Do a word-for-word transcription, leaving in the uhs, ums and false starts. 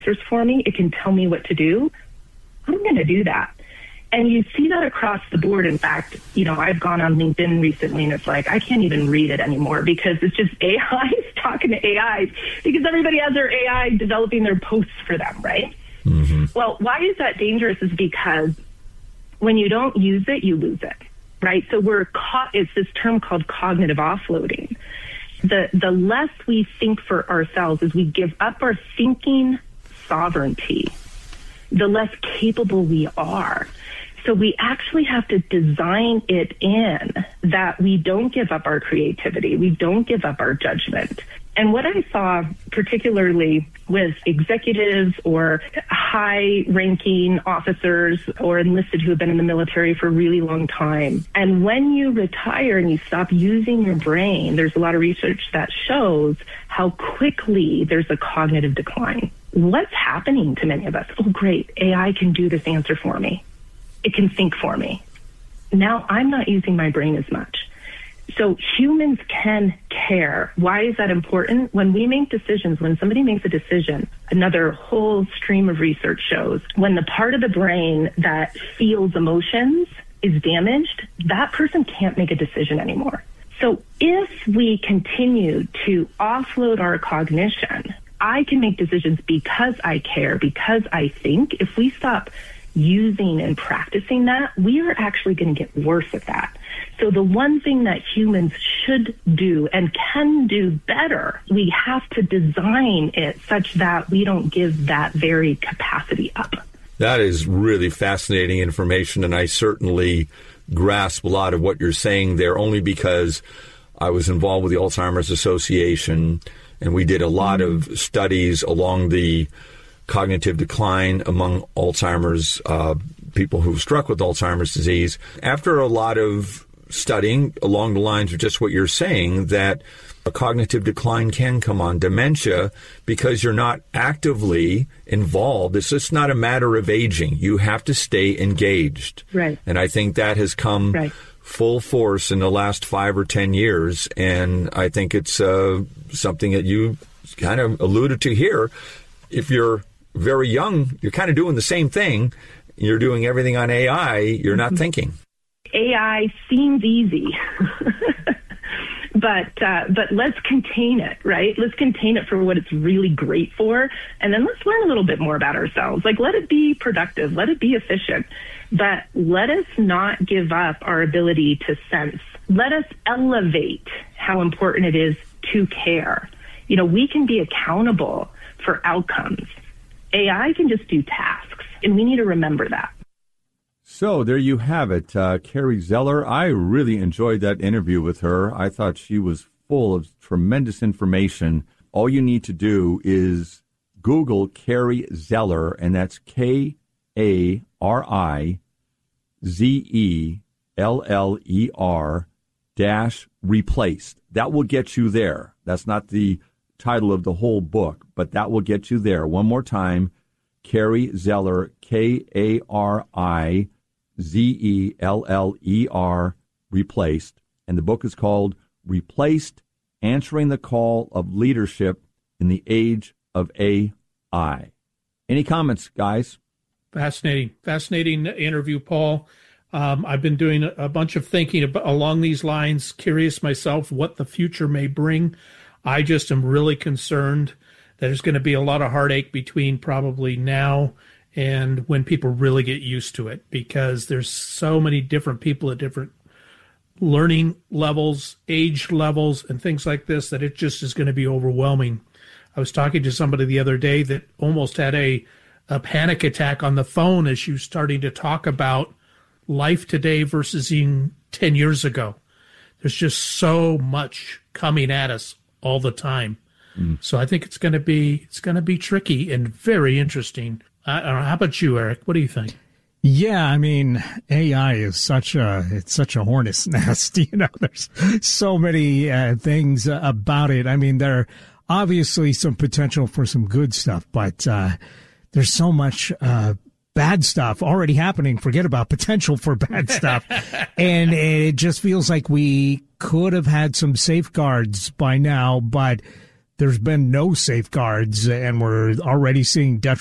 answers for me. It can tell me what to do. I'm going to do that. And you see that across the board. In fact, you know, I've gone on LinkedIn recently and it's like, I can't even read it anymore because it's just A Is talking to A Is because everybody has their A I developing their posts for them, right? Mm-hmm. Well, why is that dangerous is because when you don't use it, you lose it, right? So we're caught, it's this term called cognitive offloading. The, the less we think for ourselves as we give up our thinking sovereignty, the less capable we are. So we actually have to design it in that we don't give up our creativity. We don't give up our judgment. And what I saw particularly with executives or high-ranking officers or enlisted who have been in the military for a really long time, and when you retire and you stop using your brain, there's a lot of research that shows how quickly there's a cognitive decline. What's happening to many of us? Oh, great, A I can do this answer for me. It can think for me. Now I'm not using my brain as much. So humans can care. Why is that important? When we make decisions, when somebody makes a decision, another whole stream of research shows when the part of the brain that feels emotions is damaged, that person can't make a decision anymore. So if we continue to offload our cognition, I can make decisions because I care, because I think. If we stop using and practicing that, we are actually going to get worse at that. So the one thing that humans should do and can do better, we have to design it such that we don't give that very capacity up. That is really fascinating information, and I certainly grasp a lot of what you're saying there only because I was involved with the Alzheimer's Association, and we did a lot of studies along the cognitive decline among Alzheimer's, uh, people who struck with Alzheimer's disease. After a lot of studying along the lines of just what you're saying, that a cognitive decline can come on, dementia, because you're not actively involved. It's just not a matter of aging. You have to stay engaged. Right. And I think that has come right. full force in the last five or ten years. And I think it's uh, something that you kind of alluded to here. If you're very young, you're kind of doing the same thing. You're doing everything on A I. You're not mm-hmm. thinking. A I seems easy, but uh, but let's contain it, right? Let's contain it for what it's really great for, and then let's learn a little bit more about ourselves. Like, let it be productive, let it be efficient, but let us not give up our ability to sense. Let us elevate how important it is to care. You know, we can be accountable for outcomes. A I can just do tasks, and we need to remember that. So there you have it, uh, Carrie Zeller. I really enjoyed that interview with her. I thought she was full of tremendous information. All you need to do is Google Carrie Zeller, and that's K A R I Z E L L E R dash replaced. That will get you there. That's not the title of the whole book, but that will get you there. One more time, Carrie Zeller, K A R I Z E L L E R, Replaced. And the book is called Replaced, Answering the Call of Leadership in the Age of A I. Any comments, guys? Fascinating. Fascinating interview, Paul. Um, I've been doing a bunch of thinking about, along these lines, curious myself what the future may bring. I just am really concerned that there's going to be a lot of heartache between probably now and when people really get used to it, because there's so many different people at different learning levels, age levels, and things like this, that it just is going to be overwhelming. I was talking to somebody the other day that almost had a, a panic attack on the phone as she was starting to talk about life today versus even ten years ago. There's just so much coming at us all the time. Mm. So I think it's going to be it's going to be tricky and very interesting. I don't know. How about you, Eric? What do you think? Yeah, I mean, A I is such a it's such a hornet's nest. You know, there's so many uh, things uh, about it. I mean, there are obviously some potential for some good stuff, but uh, there's so much uh, bad stuff already happening. Forget about potential for bad stuff, and it just feels like we could have had some safeguards by now, but there's been no safeguards, and we're already seeing detrimental